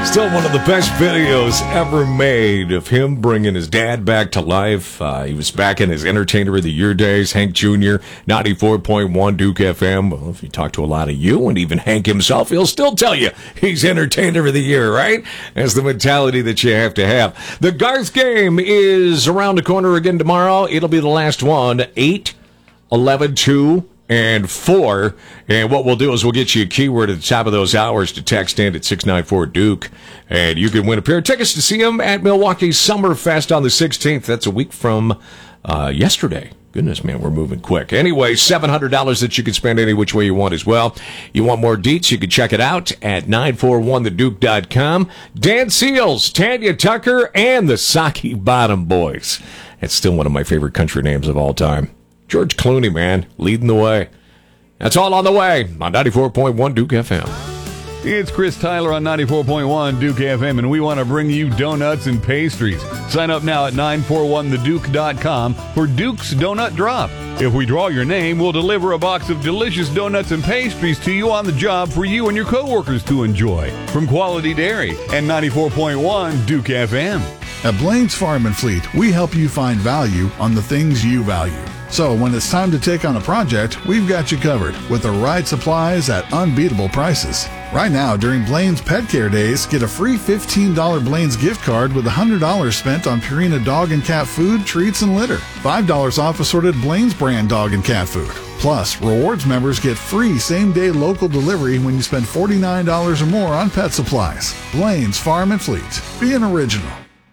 Still one of the best videos ever made of him bringing his dad back to life. He was back in his Entertainer of the Year days. Hank Jr., 94.1 Duke FM. Well, if you talk to a lot of you, and even Hank himself, he'll still tell you he's Entertainer of the Year, right? That's the mentality that you have to have. The Garth game is around the corner again tomorrow. It'll be the last one, 8, 11, 2, and 4. And what we'll do is we'll get you a keyword at the top of those hours to text in at 694 Duke. And you can win a pair of tickets to see him at Milwaukee Summerfest on the 16th. That's a week from yesterday. Goodness, man, we're moving quick. Anyway, $700 that you can spend any which way you want as well. You want more deets, you can check it out at 941theduke.com. Dan Seals, Tanya Tucker, and the Saki Bottom Boys. It's still one of my favorite country names of all time. George Clooney, man, leading the way. That's all on the way on 94.1 Duke FM. It's Chris Tyler on 94.1 Duke FM, and we want to bring you donuts and pastries. Sign up now at 941theduke.com for Duke's Donut Drop. If we draw your name, we'll deliver a box of delicious donuts and pastries to you on the job for you and your coworkers to enjoy. From Quality Dairy and 94.1 Duke FM. At Blaine's Farm and Fleet, we help you find value on the things you value. So when it's time to take on a project, we've got you covered with the right supplies at unbeatable prices. Right now, during Blaine's Pet Care Days, get a free $15 Blaine's gift card with $100 spent on Purina dog and cat food, treats, and litter. $5 off assorted Blaine's brand dog and cat food. Plus, rewards members get free same-day local delivery when you spend $49 or more on pet supplies. Blaine's Farm and Fleet. Be an original.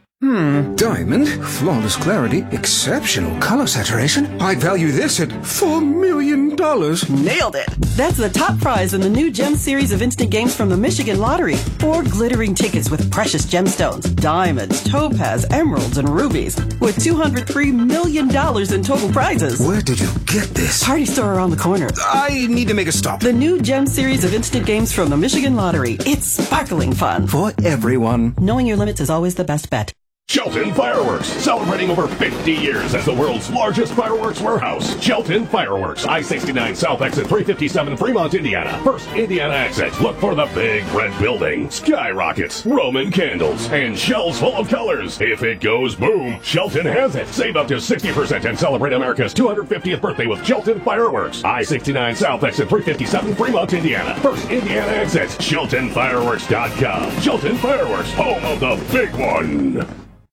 Diamond, flawless clarity, exceptional color saturation. I'd value this at $4 million. Nailed it! That's the top prize in the new Gem series of instant games from the Michigan Lottery. 4 glittering tickets with precious gemstones, diamonds, topaz, emeralds, and rubies, with $203 million in total prizes. Where did you get this? Party store around the corner. I need to make a stop. The new Gem series of instant games from the Michigan Lottery. It's sparkling fun. For everyone. Knowing your limits is always the best bet. Shelton Fireworks, celebrating over 50 years as the world's largest fireworks warehouse. Shelton Fireworks, I-69 South Exit 357, Fremont, Indiana. First Indiana exit. Look for the big red building, skyrockets, Roman candles, and shells full of colors. If it goes boom, Shelton has it. Save up to 60% and celebrate America's 250th birthday with Shelton Fireworks. I-69 South Exit 357, Fremont, Indiana. First Indiana exit. SheltonFireworks.com. Shelton Fireworks, home of the big one.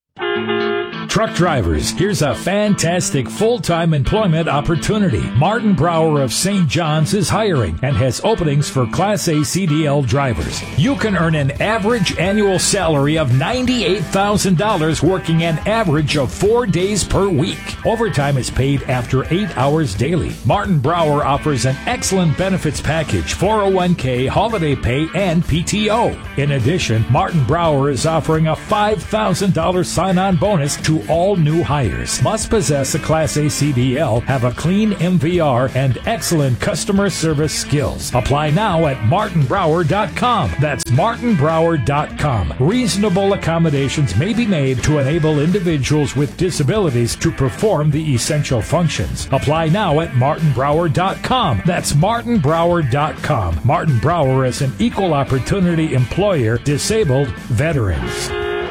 Truck drivers, here's a fantastic full-time employment opportunity. Martin Brower of St. John's is hiring and has openings for Class A CDL drivers. You can earn an average annual salary of $98,000 working an average of 4 days per week. Overtime is paid after 8 hours daily. Martin Brower offers an excellent benefits package, 401k, holiday pay, and PTO. In addition, Martin Brower is offering a $5,000 sign-on bonus to all new hires. Must possess a Class A CDL, have a clean MVR, and excellent customer service skills. Apply now at martinbrower.com. That's martinbrower.com. Reasonable accommodations may be made to enable individuals with disabilities to perform the essential functions. Apply now at martinbrower.com. That's martinbrower.com. Martin Brower is an equal opportunity employer, disabled veterans.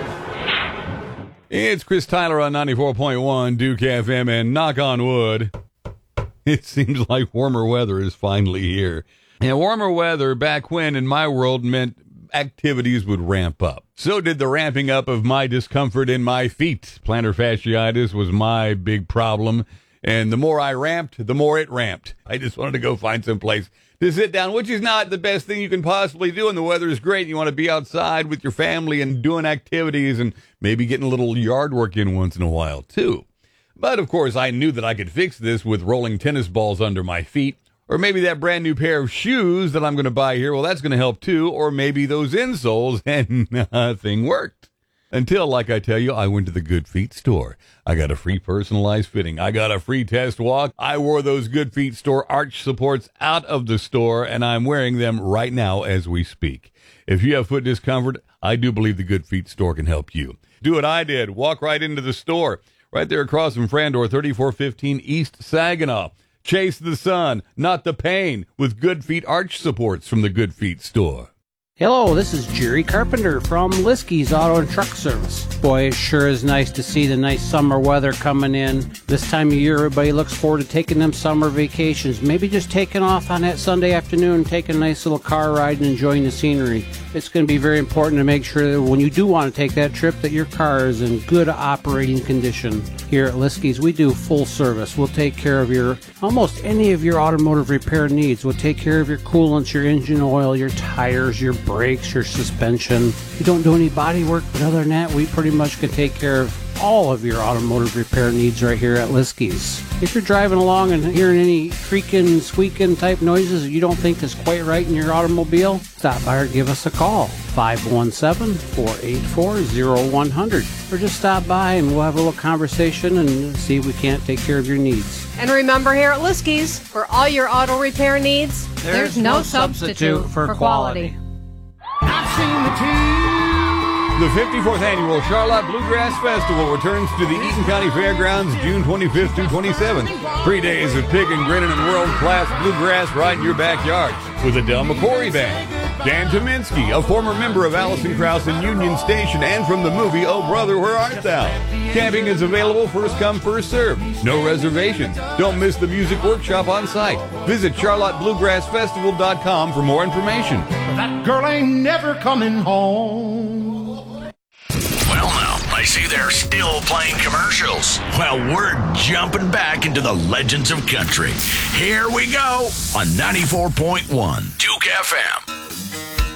It's Chris Tyler on 94.1 Duke FM, and knock on wood, it seems like warmer weather is finally here. And warmer weather back when in my world meant activities would ramp up. So did the ramping up of my discomfort in my feet. Plantar fasciitis was my big problem, and the more I ramped, the more it ramped. I just wanted to go find some place to sit down, which is not the best thing you can possibly do, and the weather is great. You want to be outside with your family and doing activities and maybe getting a little yard work in once in a while, too. But, of course, I knew that I could fix this with rolling tennis balls under my feet, or maybe that brand new pair of shoes that I'm going to buy here, well, that's going to help, too, or maybe those insoles, and nothing worked. Until, like I tell you, I went to the Good Feet store. I got a free personalized fitting. I got a free test walk. I wore those Good Feet store arch supports out of the store, and I'm wearing them right now as we speak. If you have foot discomfort, I do believe the Good Feet store can help you. Do what I did. Walk right into the store. Right there across from Frandor, 3415 East Saginaw. Chase the sun, not the pain, with Good Feet arch supports from the Good Feet store. Hello, this is Jerry Carpenter from Liskey's Auto and Truck Service. Boy, it sure is nice to see the nice summer weather coming in. This time of year, everybody looks forward to taking them summer vacations. Maybe just taking off on that Sunday afternoon, taking a nice little car ride and enjoying the scenery. It's going to be very important to make sure that when you do want to take that trip, that your car is in good operating condition. Here at Liskey's, we do full service. We'll take care of almost any of your automotive repair needs. We'll take care of your coolants, your engine oil, your tires, your brakes, your suspension. We don't do any body work, but other than that, we pretty much can take care of all of your automotive repair needs right here at Liskey's. If you're driving along and hearing any creaking, squeaking type noises that you don't think is quite right in your automobile, stop by or give us a call, 517-484-0100. Or just stop by and we'll have a little conversation and see if we can't take care of your needs. And remember, here at Liskey's, for all your auto repair needs, there's no substitute for quality. I've seen the team. The 54th Annual Charlotte Bluegrass Festival returns to the Eaton County Fairgrounds June 25th through 27th. 3 days of picking, grinning, and world-class bluegrass right in your backyard with the Del McCoury Band. Dan Tominski, a former member of Alison Krauss and Union Station and from the movie Oh Brother, Where Art Thou? Camping is available first come, first serve. No reservations. Don't miss the music workshop on site. Visit CharlotteBluegrassFestival.com for more information. That girl ain't never coming home. Well, now, I see they're still playing commercials. Well, we're jumping back into the legends of country. Here we go on 94.1 Duke FM.